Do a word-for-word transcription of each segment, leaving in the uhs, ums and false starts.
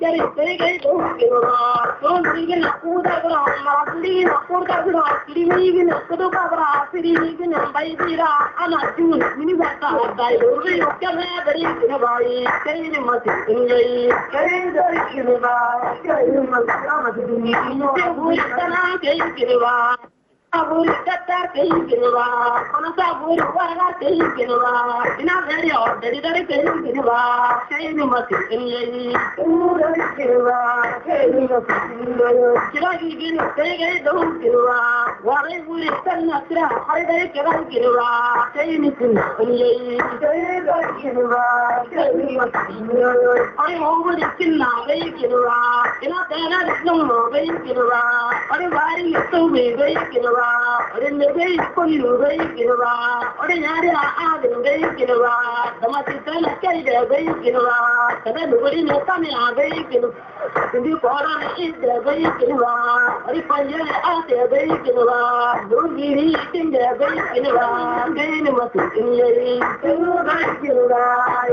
Kari Sega Gilva, don't begin a Kuda Marasli, a Kuda Living a Kudokabra, Sirigan and Baidira, Anna June, Minivata, Diary, Kaveri, Gilva, Kari Mati, Kari Gilva, Kari Mati, Gilva. Aburi kata kehikinwa, kono saburi wara kehikinwa, ina very ordinary dari kehikinwa, kehini mati kehiyi, kura kehikinwa, kehini mati kehiyi, kira gini kehiyi dohu kehiwa, wara buri tanna kira hari dari kehikinwa, kehini kehiyi, kehiyi kehikinwa, kehini mati kehiyi, hari hoburi kinna kehikinwa, ina tena disnomo kehikinwa, hari bari yutubi kehikinwa. Or in the way for you, way Gilva, or in Adia Adam, way Gilva, the Matitana Kaida, way Gilva, and then the way in the Tamia, way Gilva, the new Koran is the way Gilva, or if I yell out there, way Gilva, don't be eating the way Gilva, then you must be in the Gilva,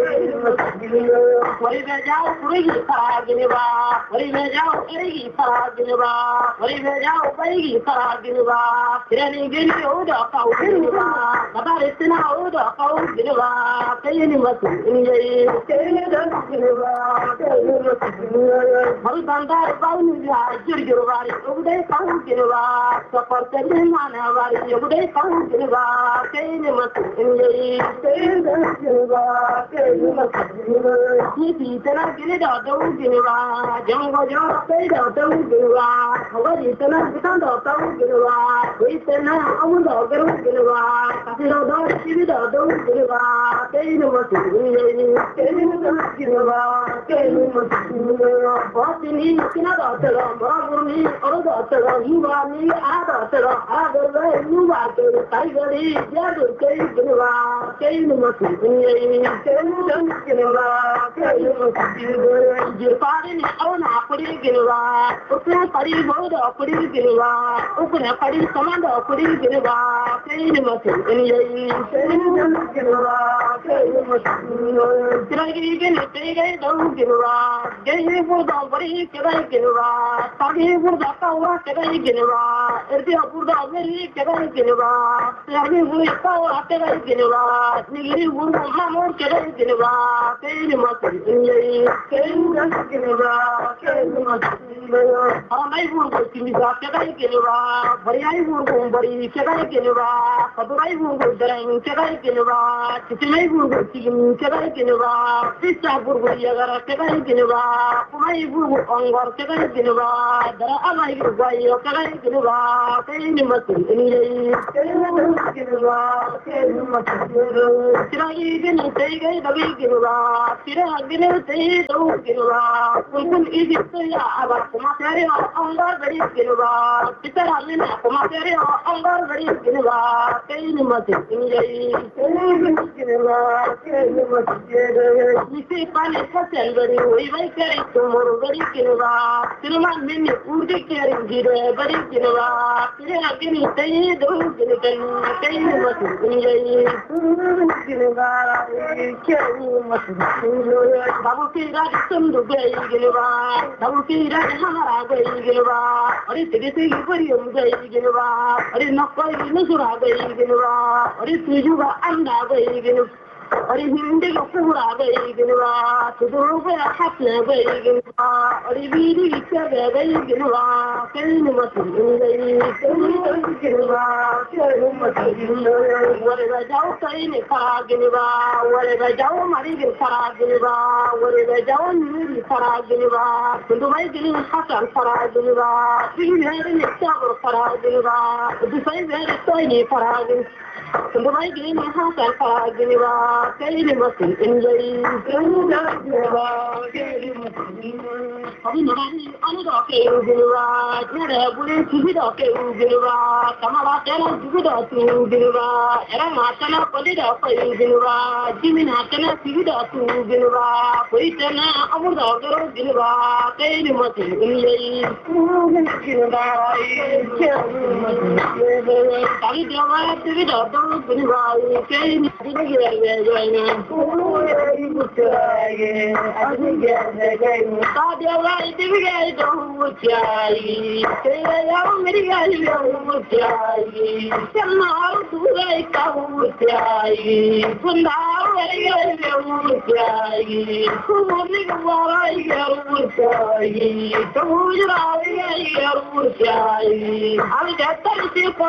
what is a job for you, Gilva, what is a job for you, Gilva, what is a job for you, Gilva. Kiri gini udah kau gilwa, kabar istina udah kau gilwa, kini masuk ini kini dah gilwa, kini masuk ini. Baru bandar bau ni hajar gilwa, udah kau gilwa, seperti mana wari udah kau gilwa, kini masuk ini kini dah gilwa, kini masuk ini. Ni tanah gini dah tahu gilwa, jangan jangan kini dah tahu gilwa, kabar istina kita dah tahu gilwa. We send out our dog, Gilva, Casino dog, Chili dog, Gilva, Kain was Kain Gilva, Kain was what in his Kinada, Bravo, or daughter, you are me, other, other way, you are the Tiger, Yadu, Kain Gilva, Kain was Kain Gilva, Kain was your party, own Apuri Gilva, open party, Boda, Apuri Gilva, open a party. Commander of Puri Gilva, Kain Mati, and Yay, Kain Gilva, Kain Mati, Dragon, Tegay, Dom Gilva, Gay Buddha, Bari, Kavai Gilva, Tagi Buddha, Kawa, Kavai Gilva, Erdia Buddha, Very Kavai Gilva, Lagi Buddha, Kawa, Kavai Gilva, Nigiri Buddha, Mamor, Kavai Gilva, Kain Mati, and Yay, Kain Gilva, Kain Mati, Amai Buddha, Kimisa, Kavai Gilva, Bari Guru, Bari, Kavai Gilva, Padurai Guru, Dang, Kavai Gilva, Kitimai Guru, Tim, Kavai Gilva, Sista Guru, Yagara, Kavai Gilva, Kumai Guru, Ongor, Kavai Gilva, Dara Amai Guru, Kavai Gilva, Kain Mati, Kain Gilva, Kain Mati, Tirai Gini, Tegay, Davi Gilva, Tira Gini, Tegay, Do Gilva, Kuntum Egypt, Abba, Kumatari, Ongor, Very Gilva, Pitara Mina, Kumatari, Ongor, Very Gilva, Kain Mati, Kain Gilva, Kain Mati, you see, Pani Satan, very way, I carry tomorrow, very Gilva, Silman Mini, Udi carrying Gilva, very Gilva, Tira Gini, Tegay, Do Gilva, Kain Mati, Gilva, Kain Mati, Babu Kira, Sundu, Bay Gilva, Babu Kira, Hamara, Bay Gilva, or is it William Bay Gilva, or is not quite Nusura Bay Gilva, or is Yuba Anda Bay Gilva. Or in the Pura Veganua, to the Ruba Hapna Veganua, or if we did each other Veganua, Kainumati, whatever Joe Kaini Paraginua, whatever Joe Marigan Paraginua, whatever Joe Nuri Paraginua, to the Vegan Hassan Paraginua, three hundred several Paraginua, the same very tiny Paragin. So the right game is half and far, Gilva, Kain Mati, in the Abi nari anu doke ugilwa, nere buri sugi doke ugilwa, kamala tena sugi doke ugilwa, era matana podi doke ugilwa, jimina tena sugi doke ugilwa, koi tena amur doke ugilwa, kaini mati ugilwa, ugilwa, kali dewa sugi doke ugilwa, kaini ugilwa, ugilwa, Divigai don't Mutai, Sayam Mirigai Mutai, Sanao Durai Kamutai, Sundar Mutai, Kunik Warai Mutai, Kamurai Mutai, I'll get